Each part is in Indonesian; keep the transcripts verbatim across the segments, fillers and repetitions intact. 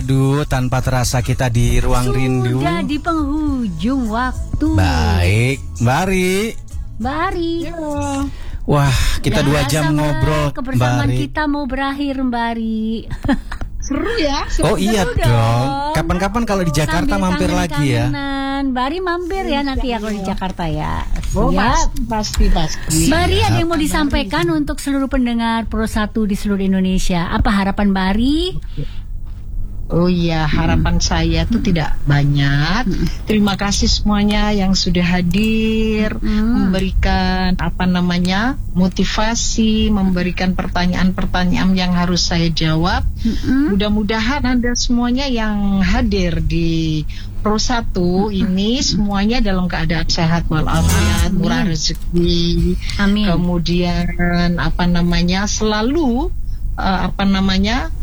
Waduh, tanpa terasa kita di ruang Sudah rindu. Sudah di penghujung waktu. Baik, Mbak Ari. Mbak Ari. Wah, kita Ya, dua jam sama ngobrol, Mbak kebersamaan Ari. kita mau berakhir, Mbak Ari. Seru ya. Seru. Oh iya Seru dong. dong. Kapan-kapan kalau di Jakarta Sambil mampir lagi ya. kangen-kangenan. Mbak Ari mampir ya nanti ya kalau di Jakarta ya. Oh, Siap. pasti, pasti, pasti. Mbak Ari, ada yang mau disampaikan untuk seluruh pendengar Pro satu di seluruh Indonesia? Apa harapan Mbak Ari? Oh iya, harapan saya tuh tidak banyak. Terima kasih semuanya yang sudah hadir, Hmm. memberikan apa namanya motivasi, memberikan pertanyaan-pertanyaan yang harus saya jawab. Mm-mm. Mudah-mudahan Anda semuanya yang hadir di Pro satu ini semuanya dalam keadaan sehat walafiat, murah rezeki. Amin. Kemudian apa namanya selalu uh, apa namanya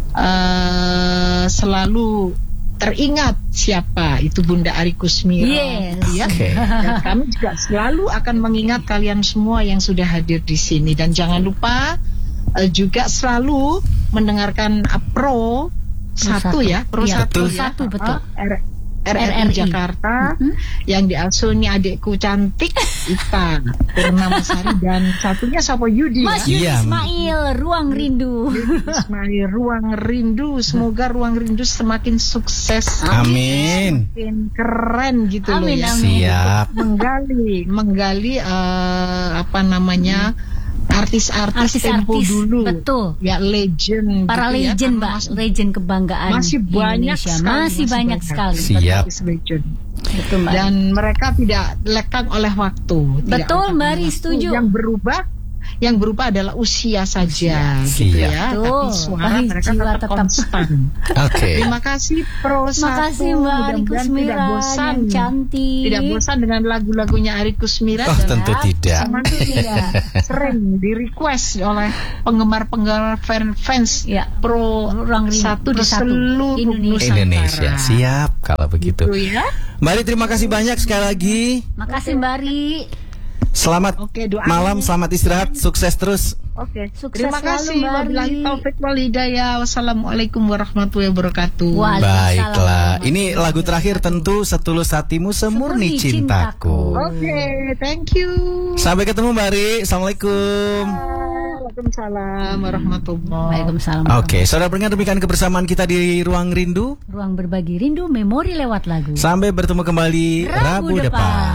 uh, selalu teringat siapa itu Bunda Ari Kusmira. Yes. Ya. Oke. Dan kami juga selalu akan mengingat kalian semua yang sudah hadir di sini, dan jangan lupa uh, juga selalu mendengarkan uh, Pro satu ya, Pro Iya, satu Pro ya. satu, betul. Uh, R- R R R R I I Jakarta yang diasuhni adikku cantik Ita Purnamasari dan satunya siapa Yudi Mas ya? Yudi Iya. Ismail, Ruang Rindu. Ismail, Ruang Rindu. Semoga Ruang Rindu semakin sukses, Amin. semakin keren gitu loh Amin, ya. amin. Siap. Menggali, menggali eh, apa namanya artis-artis tempo Artis-artis, dulu. betul. Ya legend. Para gitu ya. legend, Karena Mbak, masih- legend kebanggaan masih banyak Indonesia. sekali, masih masih banyak banyak. sekali. Siap. Artis legend. Betul, Mbak. Dan mereka tidak lekang oleh waktu. Tidak Betul, lekang Mbak oleh Ari, waktu. setuju. Yang berubah, yang berubah adalah usia saja, gitu Siap. ya. Betul. Tapi suara Tapi mereka jiwa tetap tetap. konstan. Oke. Terima kasih Pro Terima satu. kasih Mbak Ari Mudah-mudahan Kusmira tidak bosan. yang cantik. Tidak bosan dengan lagu-lagunya Ari Kusmira. Oh, dan tentu tidak. semakin tidak sering di request oleh penggemar-penggemar fan- fans Ya. Pro Ruang Rindu, satu Pro di satu. seluruh Indonesia. Indonesia. Siap kalau begitu. Gitu ya. Mbak Ari, terima kasih banyak sekali lagi. Makasih Mbak Ari. Selamat Oke, doain. malam, selamat istirahat, sukses terus. Oke, Sukses terima selalu, kasih. Mbak Ari. Wabillahi taufik wal hidayah. Wassalamualaikum warahmatullahi wabarakatuh. Waalaikumsalam. Baiklah, ini lagu terakhir tentu Setulus Hatimu Semurni Semurni Cintaku. Cintaku. Oke, thank you. Sampai ketemu Mbak Ari. Assalamualaikum. Waalaikumsalam warahmatullahi. Waalaikumsalam. Oke, saudara pendengar, demikian kebersamaan kita di Ruang Rindu. Ruang berbagi rindu, memori lewat lagu. Sampai bertemu kembali Rabu Rabu depan. depan.